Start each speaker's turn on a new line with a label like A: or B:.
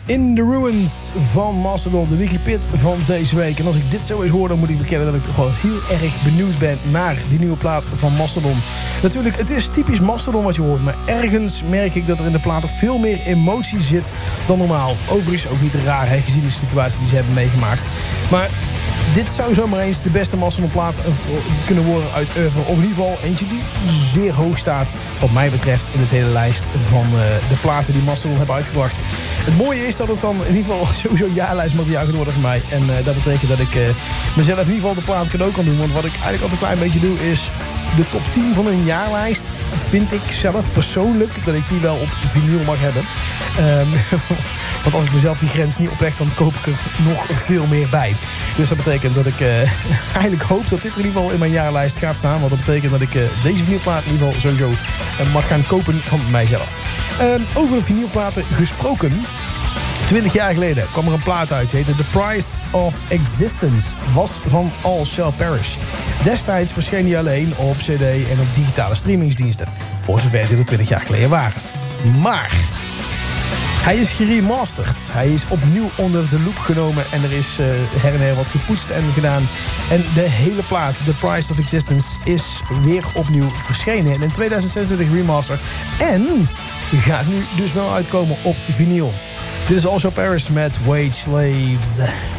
A: In the Ruins van Mastodon, de Weekly Pit van deze week. En als ik dit zo eens hoor, dan moet ik bekennen dat ik toch wel heel erg benieuwd ben naar die nieuwe plaat van Mastodon. Natuurlijk, het is typisch Mastodon wat je hoort, maar ergens merk ik dat er in de plaat toch veel meer emotie zit dan normaal. Overigens ook niet raar, hè, gezien de situatie die ze hebben meegemaakt. Maar dit zou zomaar eens de beste Mastodon-plaat kunnen worden uit oeuvre. Of in ieder geval eentje die zeer hoog staat, wat mij betreft, in de hele lijst van de platen die Mastodon hebben uitgebracht. Het mooie is dat het dan in ieder geval sowieso jaarlijstmateriaal gaat worden voor mij. En dat betekent dat ik mezelf in ieder geval de plaat cadeau kan doen. Want wat ik eigenlijk altijd een klein beetje doe is de top 10 van een jaarlijst. Vind ik zelf persoonlijk dat ik die wel op vinyl mag hebben. Want als ik mezelf die grens niet opleg, dan koop ik er nog veel meer bij. Dus dat betekent dat ik eigenlijk hoop dat dit er in ieder geval in mijn jaarlijst gaat staan. Want dat betekent dat ik deze vinylplaat in ieder geval sowieso mag gaan kopen van mijzelf. Over vinylplaten gesproken. 20 jaar geleden kwam er een plaat uit, die heette The Price of Existence, was van All Shall Perish. Destijds verscheen die alleen op cd en op digitale streamingsdiensten, voor zover die er 20 jaar geleden waren. Maar hij is geremasterd, hij is opnieuw onder de loep genomen en er is her en her wat gepoetst en gedaan. En de hele plaat, The Price of Existence, is weer opnieuw verschenen in een 2026 remaster en gaat nu dus wel uitkomen op vinyl. Dit is All Shall Perish met Wage Slaves.